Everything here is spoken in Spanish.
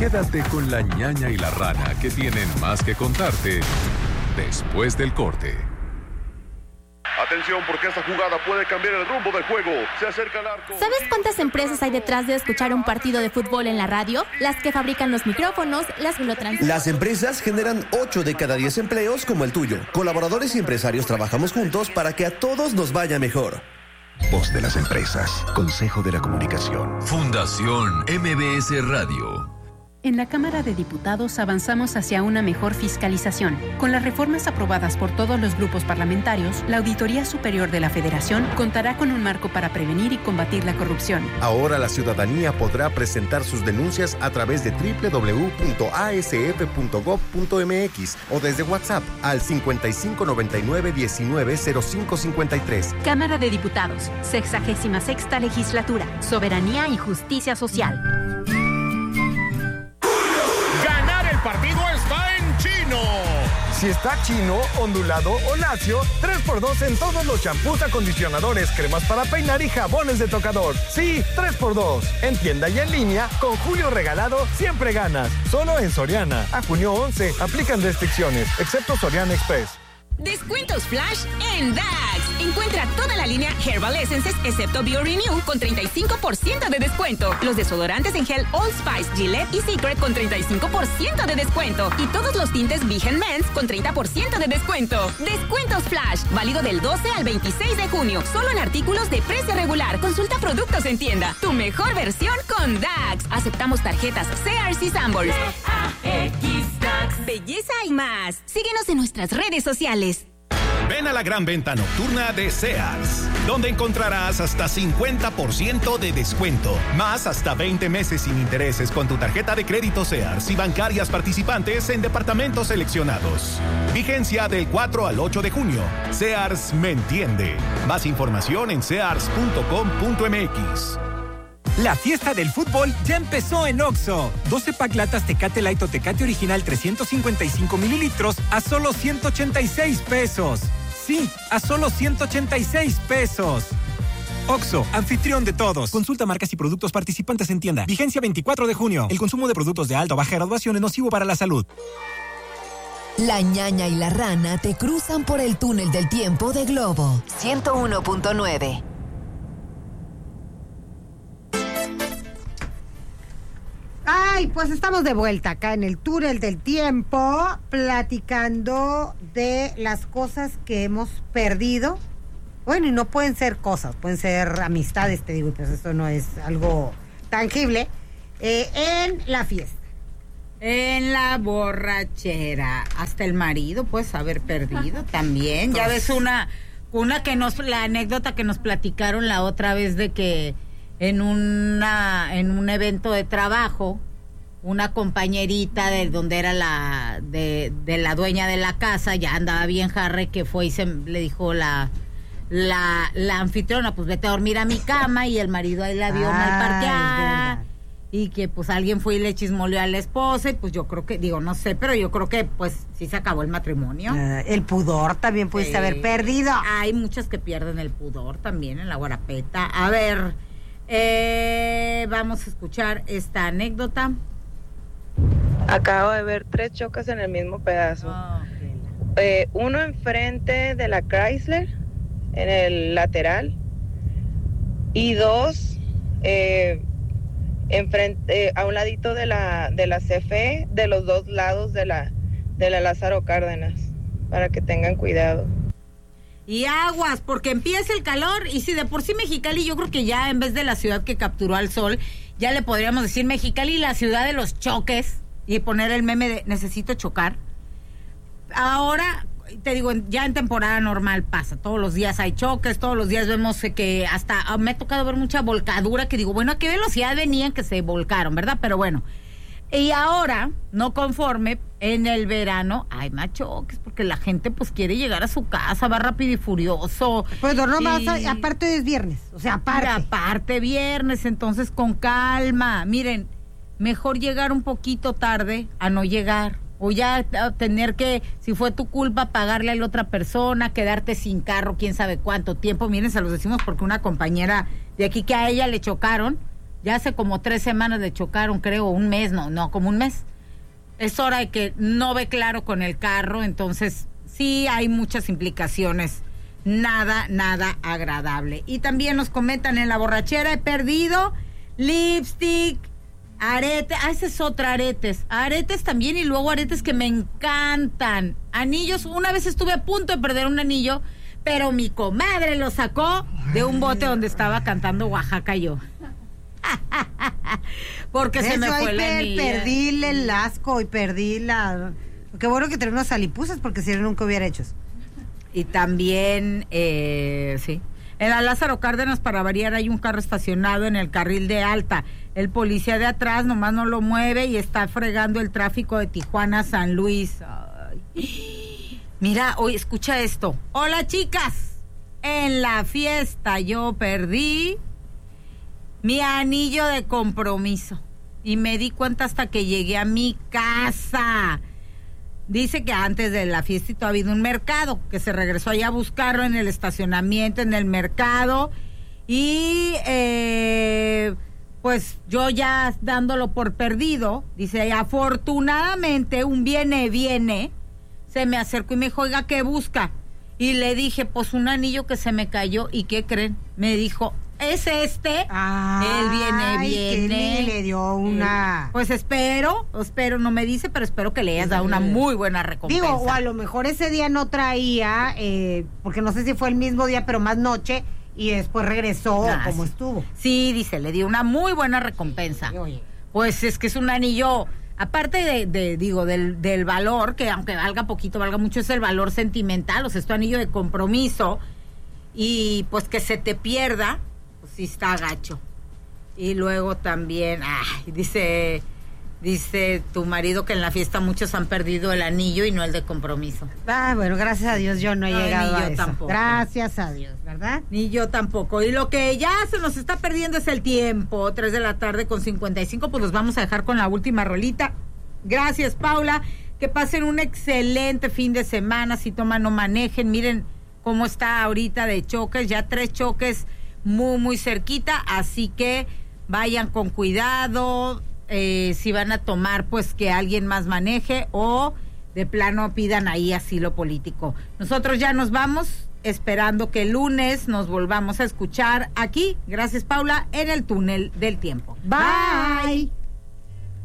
Quédate con la ñaña y la rana, que tienen más que contarte después del corte. Atención, porque esta jugada puede cambiar el rumbo del juego. Se acerca al arco. ¿Sabes cuántas empresas hay detrás de escuchar un partido de fútbol en la radio? Las que fabrican los micrófonos, las que lo transmiten. Las empresas generan 8 de cada 10 empleos como el tuyo. Colaboradores y empresarios trabajamos juntos para que a todos nos vaya mejor. Voz de las empresas. Consejo de la Comunicación. Fundación MBS Radio. En la Cámara de Diputados avanzamos hacia una mejor fiscalización. Con las reformas aprobadas por todos los grupos parlamentarios, la Auditoría Superior de la Federación contará con un marco para prevenir y combatir la corrupción. Ahora la ciudadanía podrá presentar sus denuncias a través de www.asf.gov.mx o desde WhatsApp al 5599-190553. Cámara de Diputados, 66ª Legislatura, Soberanía y Justicia Social. Partido está en Chino. Si está chino, ondulado o lacio, 3x2 en todos los champús, acondicionadores, cremas para peinar y jabones de tocador. Sí, 3x2. En tienda y en línea, con Julio Regalado, siempre ganas. Solo en Soriana. A junio 11, aplican restricciones, excepto Soriana Express. Descuentos flash en DAX. Encuentra toda la línea Herbal Essences excepto BioRenew con 35% de descuento. Los desodorantes en gel Old Spice, Gillette y Secret con 35% de descuento. Y todos los tintes Vegan Men's con 30% de descuento. Descuentos flash. Válido del 12 al 26 de junio. Solo en artículos de precio regular. Consulta productos en tienda. Tu mejor versión con DAX. Aceptamos tarjetas Sears y Sanborns. DAX. Belleza y más. Síguenos en nuestras redes sociales. Ven a la gran venta nocturna de Sears, donde encontrarás hasta 50% de descuento, más hasta 20 meses sin intereses con tu tarjeta de crédito Sears y bancarias participantes en departamentos seleccionados. Vigencia del 4 al 8 de junio. Sears me entiende. Más información en sears.com.mx. La fiesta del fútbol ya empezó en Oxxo. 12 pack latas Tecate Light o Tecate Original 355 mililitros a solo 186 pesos. Sí, a solo 186 pesos. Oxxo, anfitrión de todos. Consulta marcas y productos participantes en tienda. Vigencia 24 de junio. El consumo de productos de alta o baja graduación es nocivo para la salud. La ñaña y la rana te cruzan por el túnel del tiempo de Globo 101.9. Ay, pues estamos de vuelta acá en el túnel del tiempo, platicando de las cosas que hemos perdido. Bueno, y no pueden ser cosas, pueden ser amistades, te digo, pues eso no es algo tangible. En la fiesta. En la borrachera. Hasta el marido puedes haber perdido también. Ya ves la anécdota que nos platicaron la otra vez de que en un evento de trabajo, una compañerita de donde era de la dueña de la casa, ya andaba bien jarre, que fue y le dijo la anfitriona, pues vete a dormir a mi cama, y el marido ahí la vio mal parqueada, y que pues alguien fue y le chismoleó a la esposa, y pues yo creo que, no sé, pero yo creo que pues sí se acabó el matrimonio. El pudor también pudiste haber perdido. Hay muchas que pierden el pudor también en la guarapeta. A ver, vamos a escuchar esta anécdota. Acabo de ver 3 choques en el mismo pedazo. Uno enfrente de la Chrysler, en el lateral, y 2 enfrente, a un ladito de la CFE, de los 2 lados de la Lázaro Cárdenas, para que tengan cuidado. Y aguas, porque empieza el calor, y si de por sí Mexicali, yo creo que ya en vez de la ciudad que capturó al sol, ya le podríamos decir Mexicali, la ciudad de los choques, y poner el meme de necesito chocar. Ahora, te digo, ya en temporada normal pasa, todos los días hay choques, todos los días vemos que hasta me ha tocado ver mucha volcadura, que digo, bueno, ¿a qué velocidad venían que se volcaron, verdad? Pero bueno, y ahora, no conforme, en el verano hay más choques, porque la gente pues quiere llegar a su casa, va rápido y furioso. Pues no más, aparte es viernes, o sea, aparte viernes, entonces con calma. Miren, mejor llegar un poquito tarde a no llegar, o ya tener que, si fue tu culpa, pagarle a la otra persona, quedarte sin carro quién sabe cuánto tiempo. Miren, se los decimos porque una compañera de aquí, que a ella le chocaron, Ya hace como 3 semanas le chocaron, creo, un mes, como un mes. Es hora de que no ve claro con el carro, entonces sí hay muchas implicaciones. Nada agradable. Y también nos comentan, en la borrachera he perdido lipstick, arete, esa es otra, aretes también, y luego aretes que me encantan, anillos. Una vez estuve a punto de perder un anillo, pero mi comadre lo sacó de un bote donde estaba cantando Oaxaca yo. Porque se me fue el anillo. Perdí el asco y perdí la... Qué bueno que tenemos salipuzas, porque si no nunca hubiera hecho eso. Y también, sí, en la Lázaro Cárdenas, para variar, hay un carro estacionado en el carril de alta. El policía de atrás nomás no lo mueve y está fregando el tráfico de Tijuana a San Luis. Ay. Mira, oye, escucha esto. Hola, chicas. En la fiesta yo perdí mi anillo de compromiso y me di cuenta hasta que llegué a mi casa. Dice que antes de la fiesta ha habido un mercado, que se regresó allá a buscarlo en el estacionamiento, en el mercado, y pues yo ya dándolo por perdido, dice, afortunadamente un viene, se me acercó y me dijo, oiga, ¿qué busca? Y le dije, pues un anillo que se me cayó, ¿y qué creen? Me dijo, ¿es este? Él viene. Le dio una... Pues espero, no me dice, pero espero que le hayas dado una muy buena recompensa. Digo, o a lo mejor ese día no traía, porque no sé si fue el mismo día, pero más noche, y después regresó como estuvo. Sí, dice, le dio una muy buena recompensa. Oye. Pues es que es un anillo, aparte del valor, que aunque valga poquito, valga mucho, es el valor sentimental, o sea, es tu anillo de compromiso, y pues que se te pierda, pues sí está gacho. Y luego también, dice tu marido que en la fiesta muchos han perdido el anillo y no el de compromiso. Bueno, gracias a Dios yo no he llegado a eso. Tampoco. Gracias a Dios, ¿verdad? Ni yo tampoco. Y lo que ya se nos está perdiendo es el tiempo. 3:55, pues los vamos a dejar con la última rolita. Gracias, Paula. Que pasen un excelente fin de semana. Si toman, no manejen. Miren cómo está ahorita de choques. Ya 3 choques muy, muy cerquita. Así que vayan con cuidado. Si van a tomar, pues que alguien más maneje, o de plano pidan ahí asilo político. Nosotros ya nos vamos, esperando que el lunes nos volvamos a escuchar aquí, gracias Paula, en el túnel del tiempo. Bye.